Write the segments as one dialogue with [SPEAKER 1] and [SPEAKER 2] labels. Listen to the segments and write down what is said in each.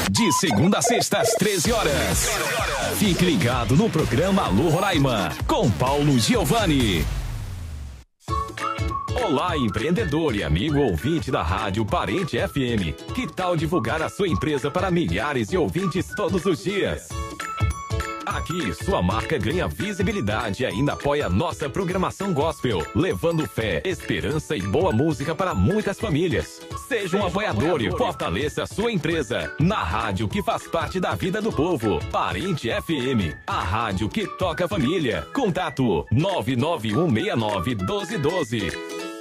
[SPEAKER 1] De segunda a sexta, às 13 horas. Fique ligado no programa Alô Roraima, com Paulo Giovanni. Olá, empreendedor e amigo ouvinte da Rádio Parente FM. Que tal divulgar a sua empresa para milhares de ouvintes todos os dias? Aqui, sua marca ganha visibilidade e ainda apoia nossa programação gospel, levando fé, esperança e boa música para muitas famílias. Seja um apoiador e fortaleça a sua empresa na rádio que faz parte da vida do povo. Parente FM, a rádio que toca a família. Contato 991691212.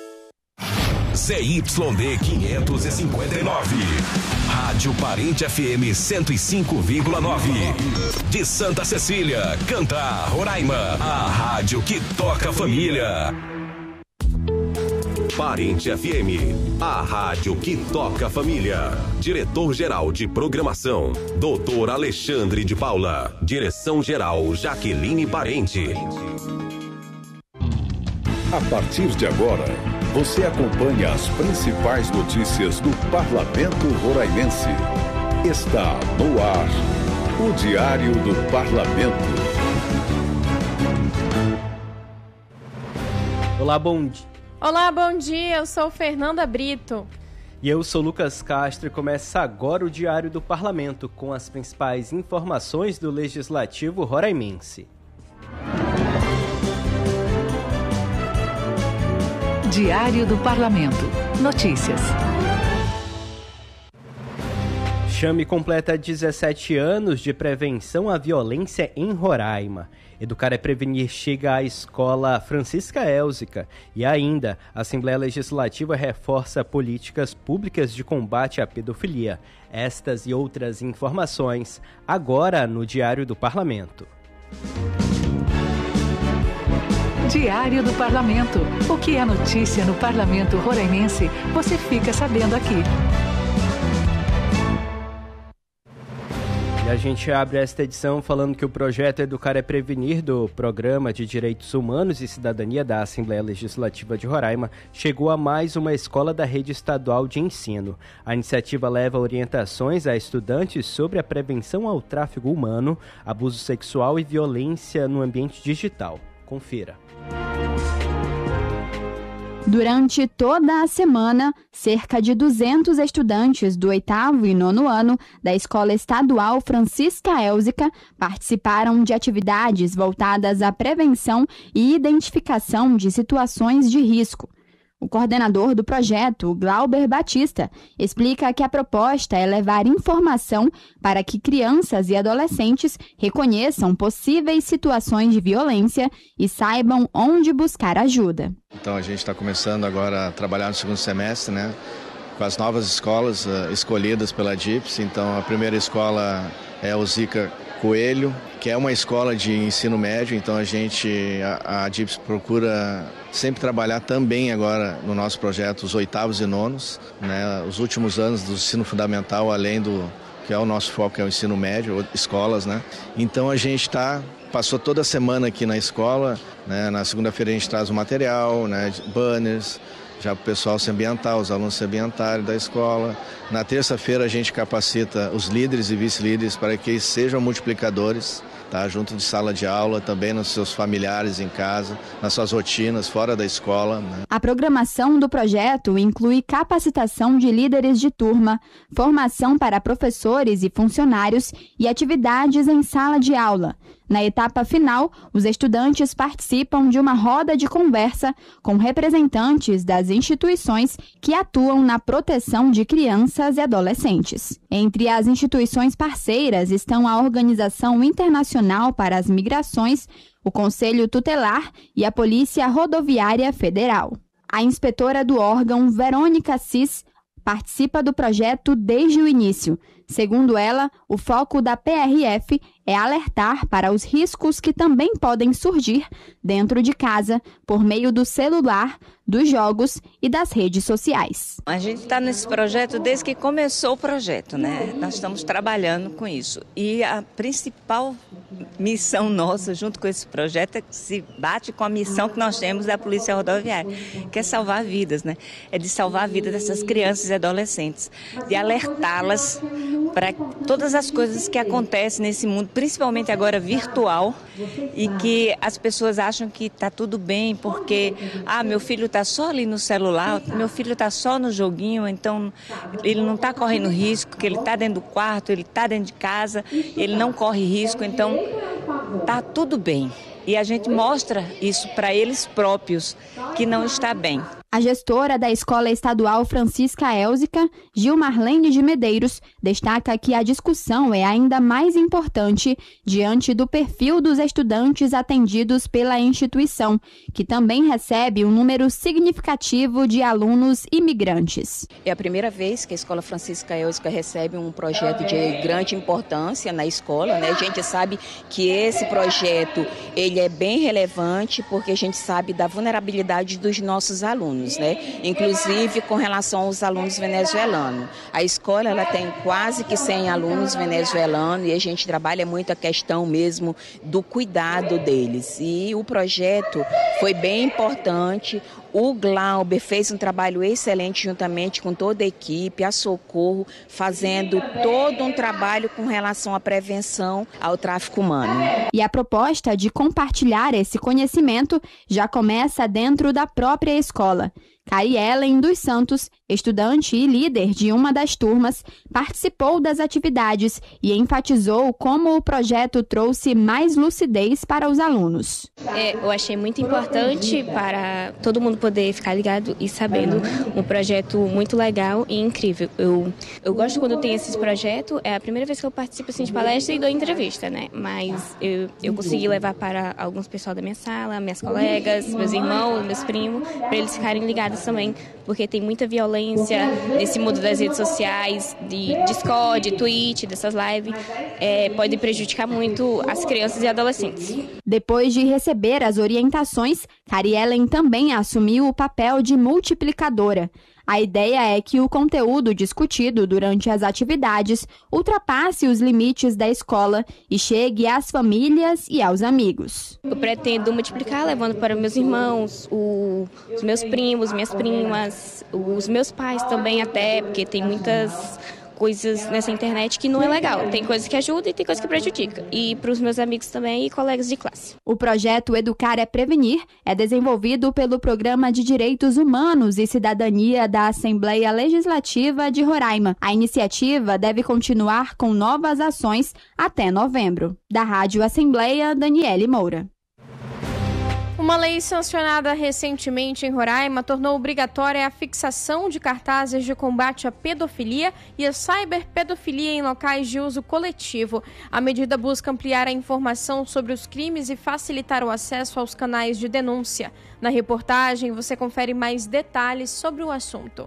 [SPEAKER 1] ZYD 559. Rádio Parente FM 105,9. De Santa Cecília, Cantar, Roraima. A rádio que toca a família. Parente FM, a rádio que toca a família. Diretor-geral de programação, Dr. Alexandre de Paula. Direção-geral, Jaqueline Parente.
[SPEAKER 2] A partir de agora, você acompanha as principais notícias do Parlamento Roraimense. Está no ar, o Diário do Parlamento.
[SPEAKER 3] Olá, bom dia.
[SPEAKER 4] Olá, bom dia. Eu sou Fernanda Brito.
[SPEAKER 3] E eu sou Lucas Castro e começa agora o Diário do Parlamento com as principais informações do Legislativo Roraimense.
[SPEAKER 5] Diário do Parlamento. Notícias.
[SPEAKER 3] Chame completa 17 anos de prevenção à violência em Roraima. Educar é Prevenir chega à Escola Francisca Elzica. E ainda, a Assembleia Legislativa reforça políticas públicas de combate à pedofilia. Estas e outras informações, agora no Diário do Parlamento.
[SPEAKER 5] Diário do Parlamento. O que é notícia no Parlamento Roraimense, você fica sabendo aqui.
[SPEAKER 3] E a gente abre esta edição falando que o projeto Educar é Prevenir do Programa de Direitos Humanos e Cidadania da Assembleia Legislativa de Roraima chegou a mais uma escola da rede estadual de ensino. A iniciativa leva orientações a estudantes sobre a prevenção ao tráfico humano, abuso sexual e violência no ambiente digital. Confira.
[SPEAKER 6] Durante toda a semana, cerca de 200 estudantes do 8º e 9º ano da Escola Estadual Francisca Elzica participaram de atividades voltadas à prevenção e identificação de situações de risco. O coordenador do projeto, Glauber Batista, explica que a proposta é levar informação para que crianças e adolescentes reconheçam possíveis situações de violência e saibam onde buscar ajuda.
[SPEAKER 7] Então a gente está começando agora a trabalhar no segundo semestre, né, com as novas escolas escolhidas pela DIPS. Então a primeira escola é o Zica Coelho, que é uma escola de ensino médio. Então a DIPS procura sempre trabalhar também agora no nosso projeto os 8º e 9º, né, os últimos anos do ensino fundamental, além do que é o nosso foco, que é o ensino médio, escolas, né. Então a gente passou toda a semana aqui na escola, né, na segunda-feira a gente traz o material, né, banners, já para o pessoal se ambientar, os alunos se ambientarem da escola. Na terça-feira a gente capacita os líderes e vice-líderes para que eles sejam multiplicadores, tá? Junto de sala de aula, também nos seus familiares em casa, nas suas rotinas, fora da escola, né?
[SPEAKER 6] A programação do projeto inclui capacitação de líderes de turma, formação para professores e funcionários e atividades em sala de aula. Na etapa final, os estudantes participam de uma roda de conversa com representantes das instituições que atuam na proteção de crianças e adolescentes. Entre as instituições parceiras estão a Organização Internacional para as Migrações, o Conselho Tutelar e a Polícia Rodoviária Federal. A inspetora do órgão, Verônica Cis, participa do projeto desde o início. Segundo ela, o foco da PRF é alertar para os riscos que também podem surgir dentro de casa por meio do celular, dos jogos e das redes sociais.
[SPEAKER 8] A gente está nesse projeto desde que começou o projeto, né? Nós estamos trabalhando com isso. E a principal missão nossa, junto com esse projeto, se bate com a missão que nós temos da Polícia Rodoviária, que é salvar vidas, né? É de salvar a vida dessas crianças e adolescentes, de alertá-las para todas as coisas que acontecem nesse mundo, principalmente agora virtual, e que as pessoas acham que está tudo bem, porque meu filho está só ali no celular, meu filho está só no joguinho, então ele não está correndo risco, que ele está dentro do quarto, ele está dentro de casa, ele não corre risco, então está tudo bem. E a gente mostra isso para eles próprios, que não está bem.
[SPEAKER 6] A gestora da Escola Estadual Francisca Elzica, Gilmarlene de Medeiros, destaca que a discussão é ainda mais importante diante do perfil dos estudantes atendidos pela instituição, que também recebe um número significativo de alunos imigrantes.
[SPEAKER 9] É a primeira vez que a Escola Francisca Elzica recebe um projeto de grande importância na escola, né? A gente sabe que esse projeto ele é bem relevante porque a gente sabe da vulnerabilidade dos nossos alunos. Né? Inclusive com relação aos alunos venezuelanos. A escola ela tem quase que 100 alunos venezuelanos e a gente trabalha muito a questão mesmo do cuidado deles. E o projeto foi bem importante. O Glauber fez um trabalho excelente juntamente com toda a equipe, a Socorro, fazendo todo um trabalho com relação à prevenção ao tráfico humano.
[SPEAKER 6] E a proposta de compartilhar esse conhecimento já começa dentro da própria escola. Cariellen dos Santos, estudante e líder de uma das turmas, participou das atividades e enfatizou como o projeto trouxe mais lucidez para os alunos.
[SPEAKER 10] Eu achei muito importante para todo mundo poder ficar ligado e sabendo um projeto muito legal e incrível. Eu gosto quando tem esses projetos, é a primeira vez que eu participo assim, de palestra e dou entrevista, né? Mas eu consegui levar para alguns pessoal da minha sala, minhas colegas, meus irmãos, meus primos, para eles ficarem ligados também, porque tem muita violência nesse mundo das redes sociais, de Discord, Twitch, dessas lives, pode prejudicar muito as crianças e adolescentes.
[SPEAKER 6] Depois de receber as orientações, Cariellen também assumiu o papel de multiplicadora. A ideia é que o conteúdo discutido durante as atividades ultrapasse os limites da escola e chegue às famílias e aos amigos.
[SPEAKER 10] Eu pretendo multiplicar levando para meus irmãos, os meus primos, minhas primas, os meus pais também até, porque tem muitas coisas nessa internet que não é legal. Tem coisas que ajudam e tem coisas que prejudicam. E para os meus amigos também e colegas de classe.
[SPEAKER 6] O projeto Educar é Prevenir é desenvolvido pelo Programa de Direitos Humanos e Cidadania da Assembleia Legislativa de Roraima. A iniciativa deve continuar com novas ações até novembro. Da Rádio Assembleia, Daniele Moura.
[SPEAKER 4] Uma lei sancionada recentemente em Roraima tornou obrigatória a fixação de cartazes de combate à pedofilia e à cyberpedofilia em locais de uso coletivo. A medida busca ampliar a informação sobre os crimes e facilitar o acesso aos canais de denúncia. Na reportagem, você confere mais detalhes sobre o assunto.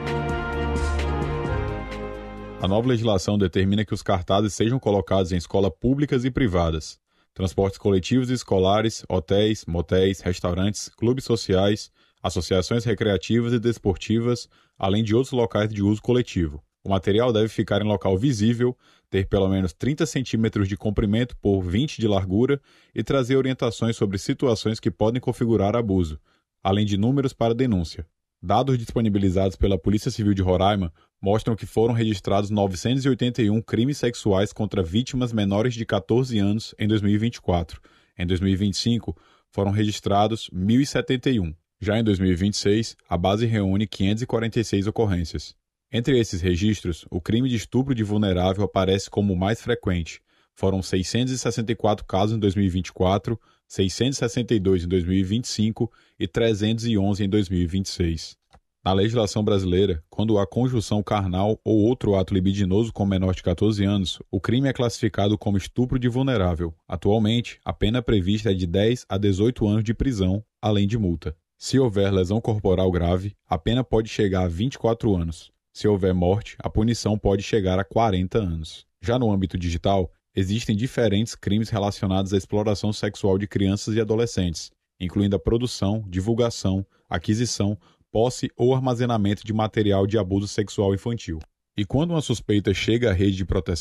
[SPEAKER 11] A nova legislação determina que os cartazes sejam colocados em escolas públicas e privadas, transportes coletivos e escolares, hotéis, motéis, restaurantes, clubes sociais, associações recreativas e desportivas, além de outros locais de uso coletivo. O material deve ficar em local visível, ter pelo menos 30 centímetros de comprimento por 20 de largura e trazer orientações sobre situações que podem configurar abuso, além de números para denúncia. Dados disponibilizados pela Polícia Civil de Roraima mostram que foram registrados 981 crimes sexuais contra vítimas menores de 14 anos em 2024. Em 2025, foram registrados 1.071. Já em 2026, a base reúne 546 ocorrências. Entre esses registros, o crime de estupro de vulnerável aparece como o mais frequente. Foram 664 casos em 2024, 662 em 2025 e 311 em 2026. Na legislação brasileira, quando há conjunção carnal ou outro ato libidinoso com menor de 14 anos, o crime é classificado como estupro de vulnerável. Atualmente, a pena prevista é de 10 a 18 anos de prisão, além de multa. Se houver lesão corporal grave, a pena pode chegar a 24 anos. Se houver morte, a punição pode chegar a 40 anos. Já no âmbito digital, existem diferentes crimes relacionados à exploração sexual de crianças e adolescentes, incluindo a produção, divulgação, aquisição, posse ou armazenamento de material de abuso sexual infantil. E quando uma suspeita chega à rede de proteção,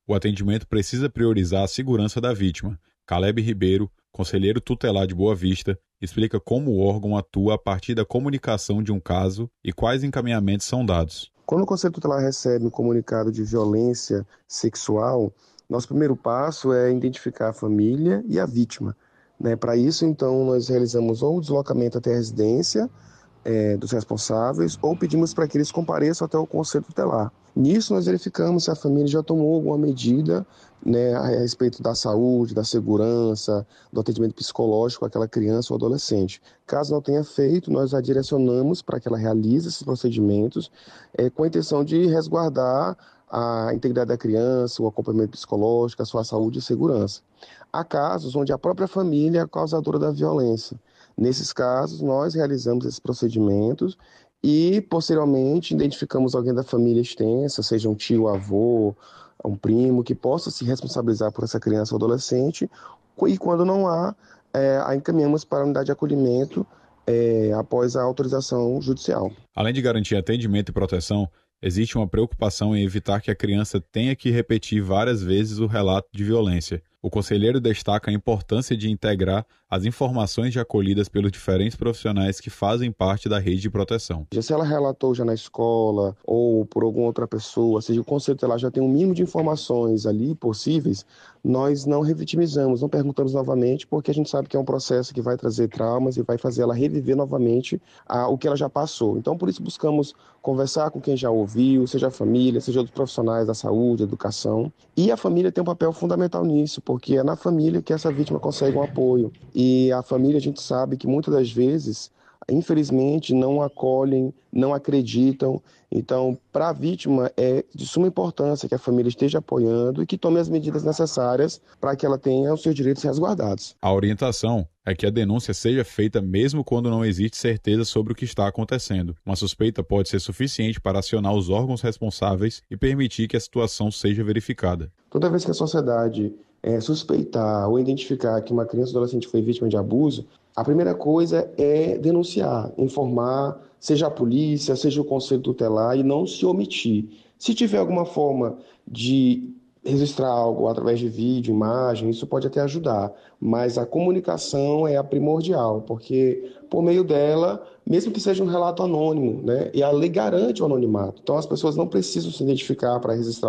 [SPEAKER 11] o atendimento precisa priorizar a segurança da vítima. Caleb Ribeiro, conselheiro tutelar de Boa Vista, explica como o órgão atua a partir da comunicação de um caso e quais encaminhamentos são dados.
[SPEAKER 12] Quando o Conselho Tutelar recebe um comunicado de violência sexual, nosso primeiro passo é identificar a família e a vítima. Para isso, então, nós realizamos ou o deslocamento até a residência dos responsáveis ou pedimos para que eles compareçam até o Conselho Tutelar. Nisso, nós verificamos se a família já tomou alguma medida a respeito da saúde, da segurança, do atendimento psicológico àquela criança ou adolescente. Caso não tenha feito, nós a direcionamos para que ela realize esses procedimentos com a intenção de resguardar a integridade da criança, o acompanhamento psicológico, a sua saúde e segurança. Há casos onde a própria família é a causadora da violência. Nesses casos, nós realizamos esses procedimentos e, posteriormente, identificamos alguém da família extensa, seja um tio, avô, um primo, que possa se responsabilizar por essa criança ou adolescente, e quando não há, a encaminhamos para a unidade de acolhimento após a autorização judicial.
[SPEAKER 11] Além de garantir atendimento e proteção, existe uma preocupação em evitar que a criança tenha que repetir várias vezes o relato de violência. O conselheiro destaca a importância de integrar as informações acolhidas pelos diferentes profissionais que fazem parte da rede de proteção.
[SPEAKER 12] Se ela relatou já na escola ou por alguma outra pessoa, seja o conselho tutelar já tem um mínimo de informações ali possíveis, nós não revitimizamos, não perguntamos novamente, porque a gente sabe que é um processo que vai trazer traumas e vai fazer ela reviver novamente o que ela já passou. Então, por isso buscamos conversar com quem já ouviu, seja a família, seja os profissionais da saúde, educação. E a família tem um papel fundamental nisso, porque é na família que essa vítima consegue um apoio. E a família, a gente sabe que muitas das vezes, infelizmente, não acolhem, não acreditam. Então, para a vítima, é de suma importância que a família esteja apoiando e que tome as medidas necessárias para que ela tenha os seus direitos resguardados.
[SPEAKER 11] A orientação é que a denúncia seja feita mesmo quando não existe certeza sobre o que está acontecendo. Uma suspeita pode ser suficiente para acionar os órgãos responsáveis e permitir que a situação seja verificada.
[SPEAKER 12] Toda vez que a sociedade suspeitar ou identificar que uma criança ou adolescente foi vítima de abuso, a primeira coisa é denunciar, informar, seja a polícia, seja o conselho tutelar, e não se omitir. Se tiver alguma forma de registrar algo através de vídeo, imagem, isso pode até ajudar, mas a comunicação é a primordial, porque por meio dela, mesmo que seja um relato anônimo, e a lei garante o anonimato, então as pessoas não precisam se identificar para registrar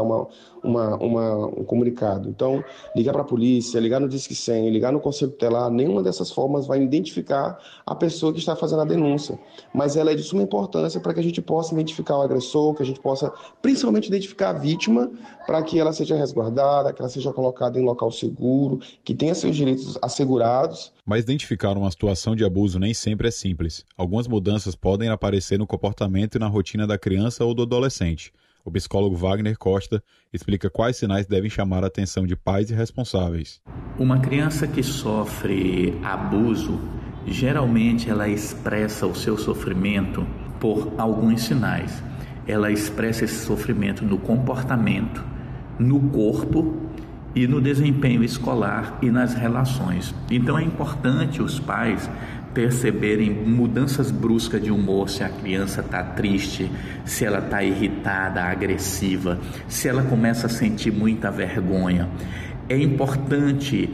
[SPEAKER 12] um comunicado. Então, ligar para a polícia, ligar no Disque 100, ligar no Conselho Tutelar, nenhuma dessas formas vai identificar a pessoa que está fazendo a denúncia, mas ela é de suma importância para que a gente possa identificar o agressor, que a gente possa principalmente identificar a vítima, para que ela seja resguardada, que ela seja colocada em local seguro, que tenha seus direitos assegurados.
[SPEAKER 11] Mas identificar uma situação de abuso nem sempre é simples. Algumas mudanças podem aparecer no comportamento e na rotina da criança ou do adolescente. O psicólogo Wagner Costa explica quais sinais devem chamar a atenção de pais e responsáveis.
[SPEAKER 13] Uma criança que sofre abuso, geralmente ela expressa o seu sofrimento por alguns sinais. Ela expressa esse sofrimento no comportamento, no corpo e no desempenho escolar e nas relações. Então é importante os pais perceberem mudanças bruscas de humor, se a criança está triste, se ela está irritada, agressiva, se ela começa a sentir muita vergonha. É importante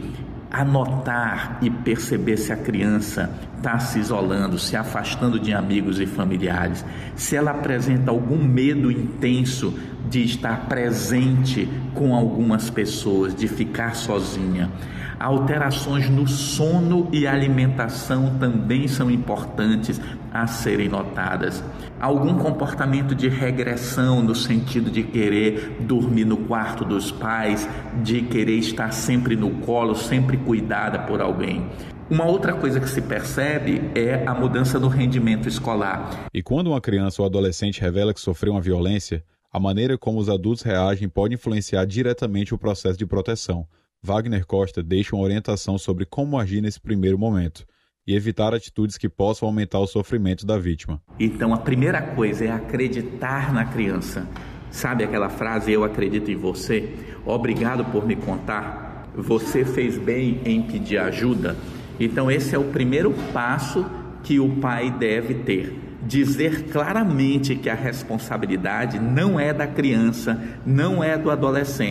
[SPEAKER 13] anotar e perceber se a criança está se isolando, se afastando de amigos e familiares, se ela apresenta algum medo intenso de estar presente com algumas pessoas, de ficar sozinha. Alterações no sono e alimentação também são importantes a serem notadas. Algum comportamento de regressão no sentido de querer dormir no quarto dos pais, de querer estar sempre no colo, sempre cuidada por alguém. Uma outra coisa que se percebe é a mudança no rendimento escolar.
[SPEAKER 11] E quando uma criança ou adolescente revela que sofreu uma violência, a maneira como os adultos reagem pode influenciar diretamente o processo de proteção. Wagner Costa deixa uma orientação sobre como agir nesse primeiro momento e evitar atitudes que possam aumentar o sofrimento da vítima.
[SPEAKER 13] Então, a primeira coisa é acreditar na criança. Sabe aquela frase, eu acredito em você? Obrigado por me contar. Você fez bem em pedir ajuda. Então, esse é o primeiro passo que o pai deve ter. Dizer claramente que a responsabilidade não é da criança, não é do adolescente.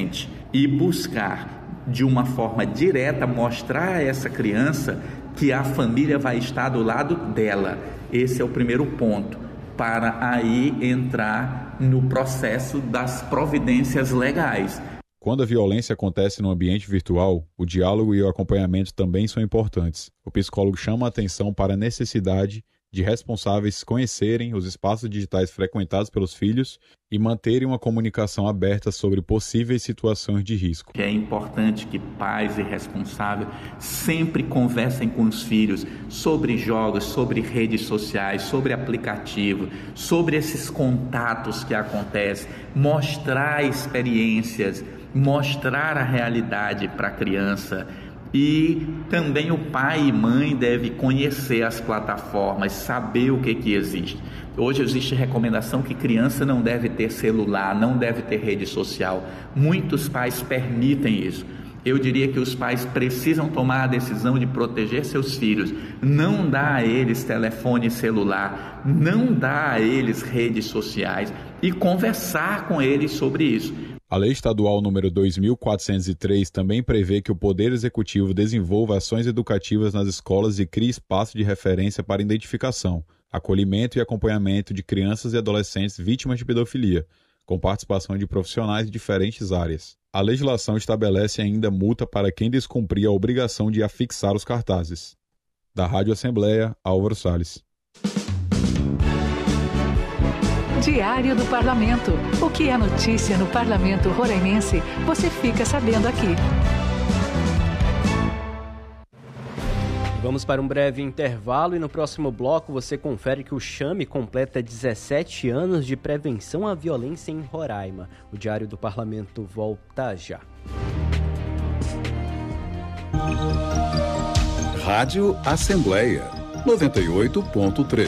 [SPEAKER 13] e buscar de uma forma direta mostrar a essa criança que a família vai estar do lado dela. Esse é o primeiro ponto, para aí entrar no processo das providências legais.
[SPEAKER 11] Quando a violência acontece no ambiente virtual, o diálogo e o acompanhamento também são importantes. O psicólogo chama a atenção para a necessidade de responsáveis conhecerem os espaços digitais frequentados pelos filhos e manterem uma comunicação aberta sobre possíveis situações de risco.
[SPEAKER 13] É importante que pais e responsáveis sempre conversem com os filhos sobre jogos, sobre redes sociais, sobre aplicativo, sobre esses contatos que acontecem, mostrar experiências, mostrar a realidade para a criança. E também o pai e mãe devem conhecer as plataformas, saber o que existe. Hoje existe recomendação que criança não deve ter celular, não deve ter rede social. Muitos pais permitem isso. Eu diria que os pais precisam tomar a decisão de proteger seus filhos, não dar a eles telefone celular, não dar a eles redes sociais e conversar com eles sobre isso.
[SPEAKER 11] A Lei Estadual número 2.403 também prevê que o Poder Executivo desenvolva ações educativas nas escolas e crie espaço de referência para identificação, acolhimento e acompanhamento de crianças e adolescentes vítimas de pedofilia, com participação de profissionais de diferentes áreas. A legislação estabelece ainda multa para quem descumprir a obrigação de afixar os cartazes. Da Rádio Assembleia, Álvaro Salles.
[SPEAKER 5] Diário do Parlamento. O que é notícia no Parlamento Roraimense, você fica sabendo aqui.
[SPEAKER 3] Vamos para um breve intervalo e no próximo bloco você confere que o Chame completa 17 anos de prevenção à violência em Roraima. O Diário do Parlamento volta já.
[SPEAKER 2] Rádio Assembleia 98.3.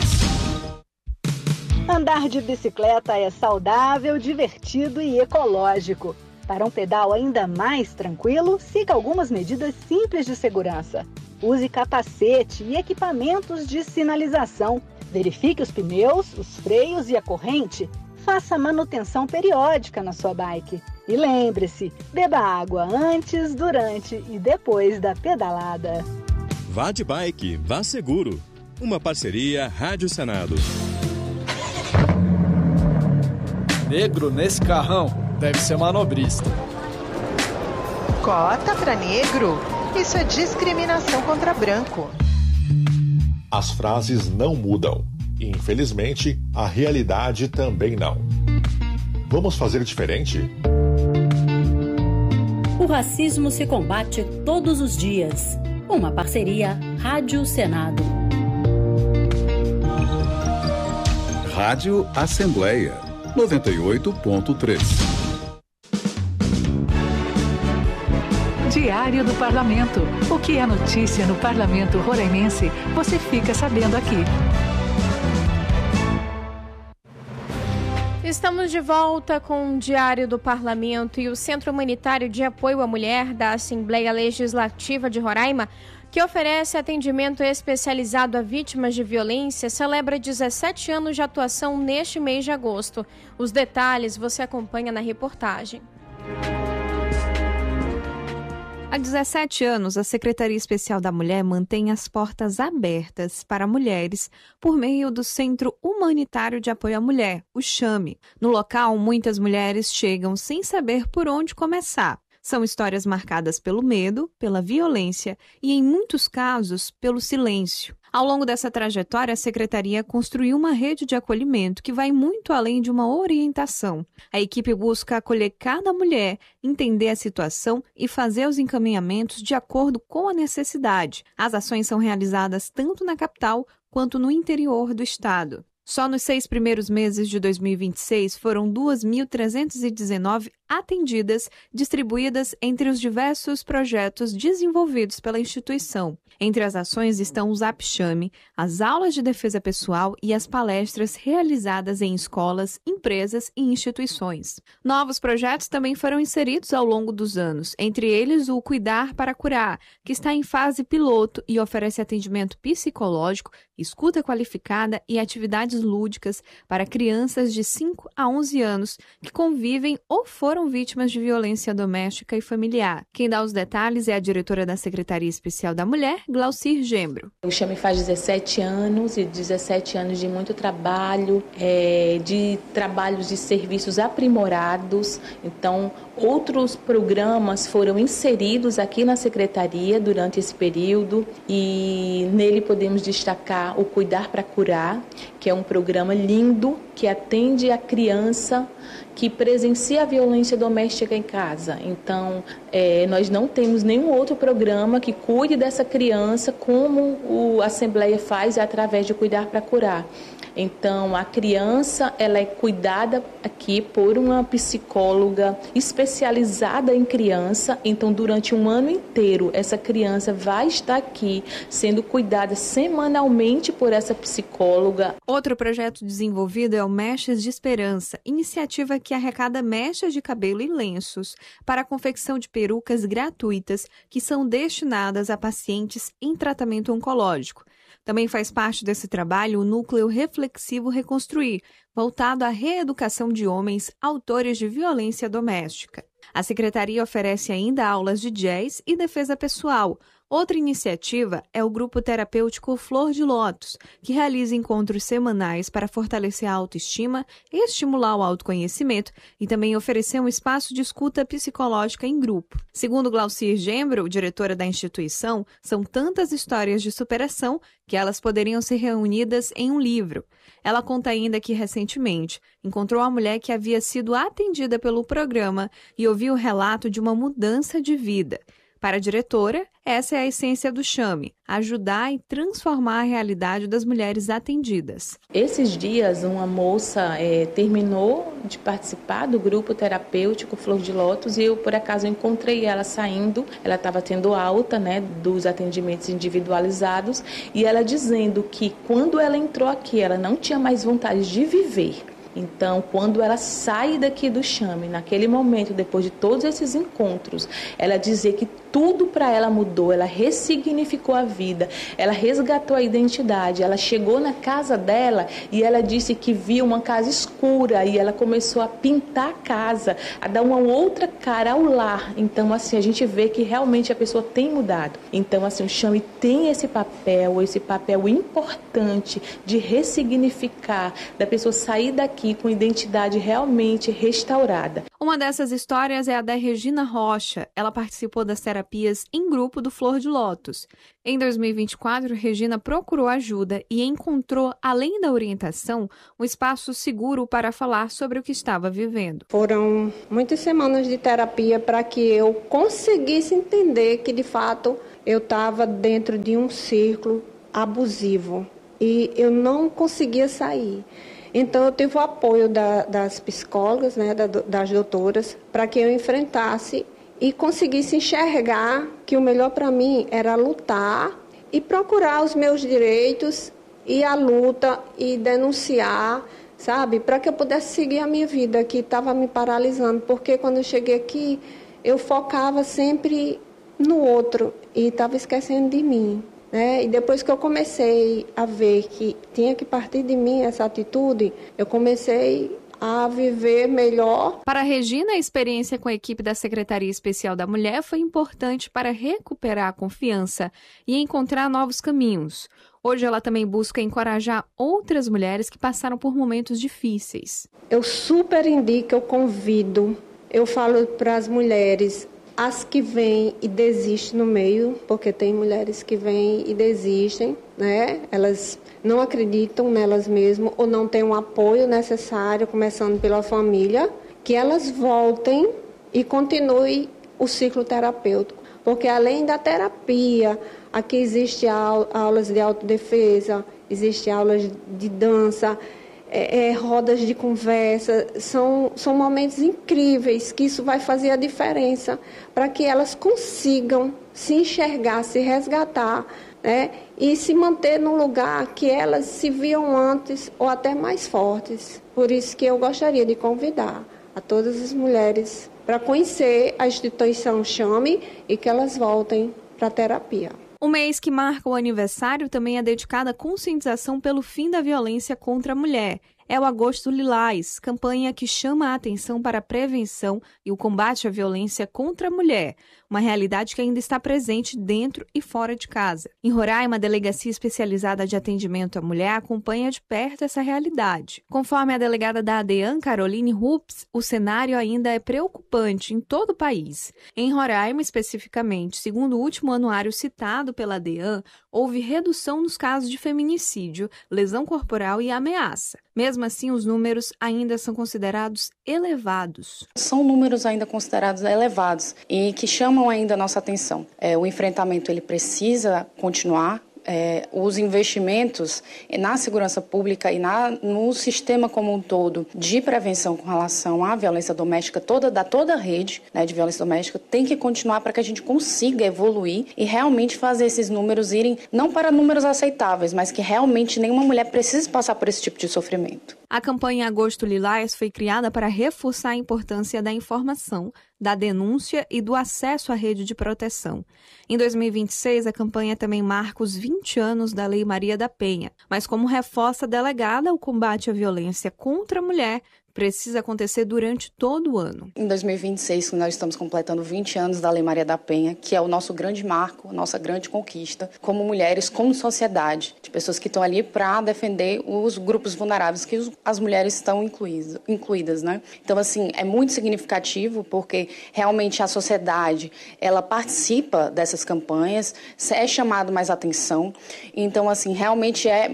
[SPEAKER 14] Andar de bicicleta é saudável, divertido e ecológico. Para um pedal ainda mais tranquilo, siga algumas medidas simples de segurança. Use capacete e equipamentos de sinalização. Verifique os pneus, os freios e a corrente. Faça manutenção periódica na sua bike. E lembre-se, beba água antes, durante e depois da pedalada.
[SPEAKER 15] Vá de bike, vá seguro. Uma parceria Rádio Senado.
[SPEAKER 16] Negro nesse carrão deve ser manobrista.
[SPEAKER 17] Cota para negro? Isso é discriminação contra branco.
[SPEAKER 18] As frases não mudam. E, infelizmente, a realidade também não. Vamos fazer diferente?
[SPEAKER 19] O racismo se combate todos os dias. Uma parceria Rádio Senado.
[SPEAKER 2] Rádio Assembleia 98.3.
[SPEAKER 5] Diário do Parlamento. O que é notícia no Parlamento Roraimense, você fica sabendo aqui.
[SPEAKER 4] Estamos de volta com o Diário do Parlamento e o Centro Humanitário de Apoio à Mulher da Assembleia Legislativa de Roraima, que oferece atendimento especializado a vítimas de violência, celebra 17 anos de atuação neste mês de agosto. Os detalhes você acompanha na reportagem.
[SPEAKER 20] Há 17 anos, a Secretaria Especial da Mulher mantém as portas abertas para mulheres por meio do Centro Humanitário de Apoio à Mulher, o CHAME. No local, muitas mulheres chegam sem saber por onde começar. São histórias marcadas pelo medo, pela violência e, em muitos casos, pelo silêncio. Ao longo dessa trajetória, a Secretaria construiu uma rede de acolhimento que vai muito além de uma orientação. A equipe busca acolher cada mulher, entender a situação e fazer os encaminhamentos de acordo com a necessidade. As ações são realizadas tanto na capital quanto no interior do estado. Só nos 6 primeiros meses de 2026 foram 2.319 atendidas, distribuídas entre os diversos projetos desenvolvidos pela instituição. Entre as ações estão o Zap Chame, as aulas de defesa pessoal e as palestras realizadas em escolas, empresas e instituições. Novos projetos também foram inseridos ao longo dos anos, entre eles o Cuidar para Curar, que está em fase piloto e oferece atendimento psicológico, escuta qualificada e atividades lúdicas para crianças de 5 a 11 anos que convivem ou foram foram vítimas de violência doméstica e familiar. Quem dá os detalhes é a diretora da Secretaria Especial da Mulher, Glaucir Gembro.
[SPEAKER 21] O Chame faz 17 anos e 17 anos de muito trabalho, de trabalhos de serviços aprimorados. Então, outros programas foram inseridos aqui na Secretaria durante esse período e nele podemos destacar o Cuidar para Curar, que é um programa lindo que atende a criança que presencia a violência doméstica em casa. Então, nós não temos nenhum outro programa que cuide dessa criança como a Assembleia faz através de Cuidar para Curar. Então, a criança ela é cuidada aqui por uma psicóloga especializada em criança. Então, durante um ano inteiro, essa criança vai estar aqui sendo cuidada semanalmente por essa psicóloga.
[SPEAKER 20] Outro projeto desenvolvido é o Mechas de Esperança, iniciativa que arrecada mechas de cabelo e lenços para a confecção de perucas gratuitas que são destinadas a pacientes em tratamento oncológico. Também faz parte desse trabalho o Núcleo Reflexivo Reconstruir, voltado à reeducação de homens autores de violência doméstica. A Secretaria oferece ainda aulas de jazz e defesa pessoal. Outra iniciativa é o Grupo Terapêutico Flor de Lótus, que realiza encontros semanais para fortalecer a autoestima, estimular o autoconhecimento e também oferecer um espaço de escuta psicológica em grupo. Segundo Glaucir Gembro, diretora da instituição, são tantas histórias de superação que elas poderiam ser reunidas em um livro. Ela conta ainda que, recentemente, encontrou a mulher que havia sido atendida pelo programa e ouviu o relato de uma mudança de vida. Para a diretora, essa é a essência do Chame, ajudar e transformar a realidade das mulheres atendidas.
[SPEAKER 21] Esses dias, uma moça terminou de participar do grupo terapêutico Flor de Lótus e eu, por acaso, encontrei ela saindo. Ela estava tendo alta, dos atendimentos individualizados e ela dizendo que quando ela entrou aqui, ela não tinha mais vontade de viver. Então, quando ela sai daqui do Chame, naquele momento, depois de todos esses encontros, ela dizer que tudo para ela mudou, ela ressignificou a vida, ela resgatou a identidade, ela chegou na casa dela e ela disse que via uma casa escura e ela começou a pintar a casa, a dar uma outra cara ao lar. Então, assim, a gente vê que realmente a pessoa tem mudado. Então, assim, o Chame tem esse papel importante de ressignificar, da pessoa sair daqui com identidade realmente restaurada.
[SPEAKER 20] Uma dessas histórias é a da Regina Rocha. Ela participou das terapias em grupo do Flor de Lótus. Em 2024, Regina procurou ajuda e encontrou, além da orientação, um espaço seguro para falar sobre o que estava vivendo.
[SPEAKER 22] Foram muitas semanas de terapia para que eu conseguisse entender que, de fato, eu estava dentro de um círculo abusivo e eu não conseguia sair. Então, eu tive o apoio das psicólogas, das doutoras, para que eu enfrentasse e conseguisse enxergar que o melhor para mim era lutar e procurar os meus direitos e a luta e denunciar, sabe? Para que eu pudesse seguir a minha vida, que estava me paralisando. Porque quando eu cheguei aqui, eu focava sempre no outro e estava esquecendo de mim. E depois que eu comecei a ver que tinha que partir de mim essa atitude, eu comecei a viver melhor.
[SPEAKER 20] Para a Regina, a experiência com a equipe da Secretaria Especial da Mulher foi importante para recuperar a confiança e encontrar novos caminhos. Hoje ela também busca encorajar outras mulheres que passaram por momentos difíceis.
[SPEAKER 22] Eu super indico, eu convido, eu falo para as mulheres, as que vêm e desistem no meio, porque tem mulheres que vêm e desistem, Elas não acreditam nelas mesmas ou não têm o apoio necessário, começando pela família, que elas voltem e continuem o ciclo terapêutico. Porque além da terapia, aqui existe aulas de autodefesa, existe aulas de dança, rodas de conversa, são momentos incríveis que isso vai fazer a diferença para que elas consigam se enxergar, se resgatar, e se manter no lugar que elas se viam antes ou até mais fortes. Por isso que eu gostaria de convidar a todas as mulheres para conhecer a instituição Chame e que elas voltem para a terapia.
[SPEAKER 20] O mês que marca o aniversário também é dedicado à conscientização pelo fim da violência contra a mulher. é o Agosto Lilás, campanha que chama a atenção para a prevenção e o combate à violência contra a mulher, uma realidade que ainda está presente dentro e fora de casa. Em Roraima, a Delegacia Especializada de Atendimento à Mulher acompanha de perto essa realidade. Conforme a delegada da ADEAN, Caroline Rups, o cenário ainda é preocupante em todo o país. Em Roraima, especificamente, segundo o último anuário citado pela ADEAN, houve redução nos casos de feminicídio, lesão corporal e ameaça. Mesmo assim, os números ainda são considerados elevados.
[SPEAKER 1] São números ainda considerados elevados e que chamam ainda a nossa atenção. O enfrentamento ele precisa continuar. Os investimentos na segurança pública e no sistema como um todo de prevenção com relação à violência doméstica, toda a rede, né, de violência doméstica, tem que continuar para que a gente consiga evoluir e realmente fazer esses números irem, não para números aceitáveis, mas que realmente nenhuma mulher precise passar por esse tipo de sofrimento.
[SPEAKER 20] A campanha Agosto Lilás foi criada para reforçar a importância da informação, da denúncia e do acesso à rede de proteção. Em 2026, a campanha também marca os 20 anos da Lei Maria da Penha, mas como reforça a delegada, o combate à violência contra a mulher precisa acontecer durante todo o ano.
[SPEAKER 1] Em 2026, nós estamos completando 20 anos da Lei Maria da Penha, que é o nosso grande marco, a nossa grande conquista, como mulheres, como sociedade, de pessoas que estão ali para defender os grupos vulneráveis, que as mulheres estão incluídas, né? Então, assim, é muito significativo, porque realmente a sociedade, ela participa dessas campanhas, é chamado mais atenção. Então, assim, realmente é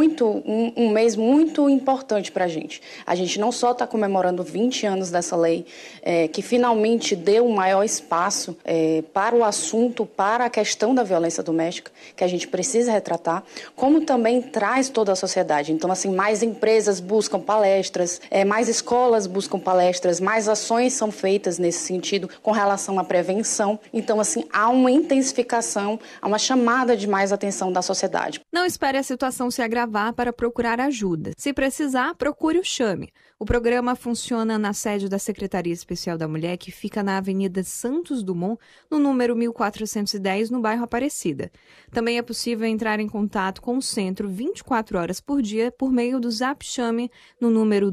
[SPEAKER 1] um mês muito importante para a gente. A gente não só está comemorando 20 anos dessa lei, que finalmente deu um maior espaço para o assunto, para a questão da violência doméstica, que a gente precisa retratar, como também traz toda a sociedade. Então, assim, mais empresas buscam palestras, mais escolas buscam palestras, mais ações são feitas nesse sentido com relação à prevenção. Então, assim, há uma intensificação, há uma chamada de mais atenção da sociedade.
[SPEAKER 20] Não espere a situação se agravar para procurar ajuda. Se precisar, procure o CHAME. O programa funciona na sede da Secretaria Especial da Mulher, que fica na Avenida Santos Dumont, no número 1410, no bairro Aparecida. Também é possível entrar em contato com o centro 24 horas por dia por meio do Zap CHAME no número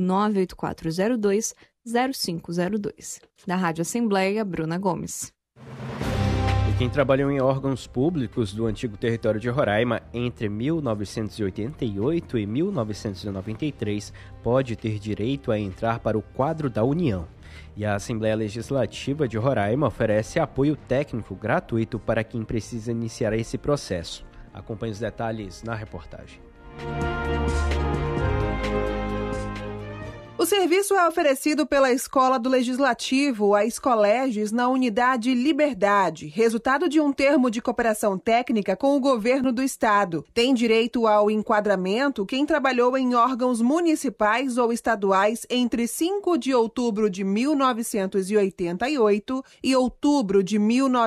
[SPEAKER 20] 98402-0502. Da Rádio Assembleia, Bruna Gomes.
[SPEAKER 3] Quem trabalhou em órgãos públicos do antigo território de Roraima entre 1988 e 1993 pode ter direito a entrar para o quadro da União. E a Assembleia Legislativa de Roraima oferece apoio técnico gratuito para quem precisa iniciar esse processo. Acompanhe os detalhes na reportagem.
[SPEAKER 7] O serviço é oferecido pela Escola do Legislativo, a Escoleges, na Unidade Liberdade, resultado de um termo de cooperação técnica com o governo do estado. Tem direito ao enquadramento quem trabalhou em órgãos municipais ou estaduais entre 5 de outubro de 1988 e outubro de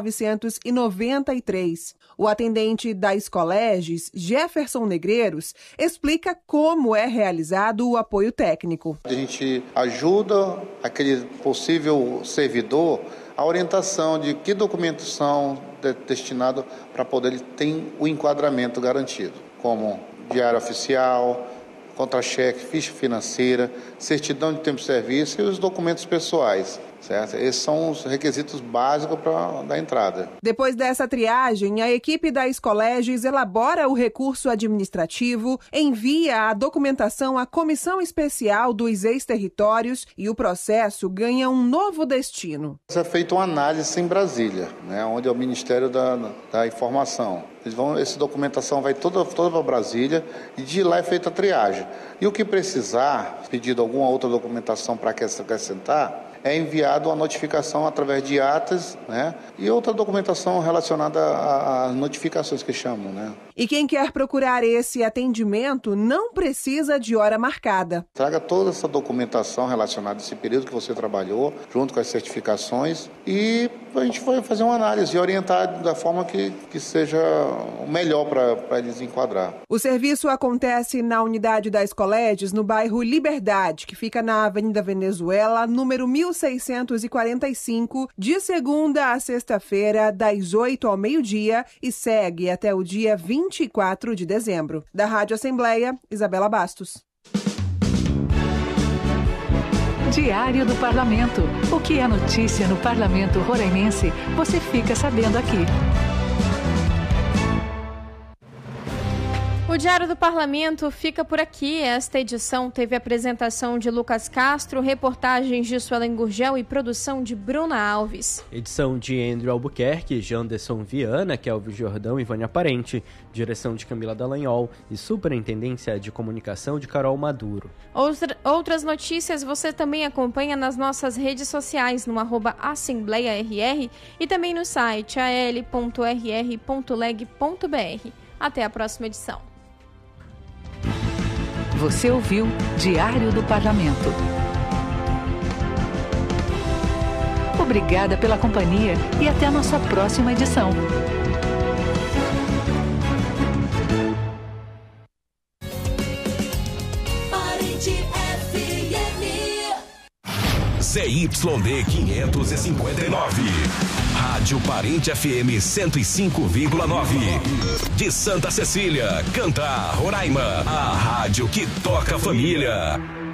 [SPEAKER 7] 1993. O atendente da Escoleges, Jefferson Negreiros, explica como é realizado o apoio técnico.
[SPEAKER 23] A gente ajuda aquele possível servidor a orientação de que documentos são destinados para poder ele ter o enquadramento garantido, como diário oficial, contra-cheque, ficha financeira, certidão de tempo de serviço e os documentos pessoais. Certo? Esses são os requisitos básicos para dar entrada.
[SPEAKER 7] Depois dessa triagem, a equipe da Escoleges elabora o recurso administrativo, envia a documentação à Comissão Especial dos Ex-Territórios e o processo ganha um novo destino.
[SPEAKER 23] É feita uma análise em Brasília, né, onde é o Ministério da Informação. Essa documentação vai toda para Brasília e de lá é feita a triagem. E o que precisar, pedido alguma outra documentação para acrescentar, é enviado uma notificação através de atas, né, e outra documentação relacionada às notificações que chamam, né.
[SPEAKER 7] E quem quer procurar esse atendimento não precisa de hora marcada.
[SPEAKER 23] Traga toda essa documentação relacionada a esse período que você trabalhou, junto com as certificações, e a gente vai fazer uma análise e orientar da forma que seja o melhor para eles enquadrar.
[SPEAKER 7] O serviço acontece na unidade da Escoleges, no bairro Liberdade, que fica na Avenida Venezuela, número 1645, de segunda a sexta-feira, das 8 ao meio-dia e segue até o dia 24 de dezembro. Da Rádio Assembleia, Isabela Bastos.
[SPEAKER 5] Diário do Parlamento. O que é notícia no Parlamento Roraimense, você fica sabendo aqui.
[SPEAKER 4] O Diário do Parlamento fica por aqui. Esta edição teve apresentação de Lucas Castro, reportagens de Suelen Gurgel e produção de Bruna Alves.
[SPEAKER 3] Edição de Andrew Albuquerque, Janderson Viana, Kelvin Jordão e Vânia Parente. Direção de Camila Dallagnol e Superintendência de Comunicação de Carol Maduro.
[SPEAKER 4] Outras notícias você também acompanha nas nossas redes sociais, no @AssembleiaRR e também no site al.rr.leg.br. Até a próxima edição.
[SPEAKER 5] Você ouviu Diário do Parlamento. Obrigada pela companhia e até a nossa próxima edição.
[SPEAKER 8] ZYD 559. Rádio Parente FM 105,9. De Santa Cecília, Cantar, Roraima. A rádio que toca a família.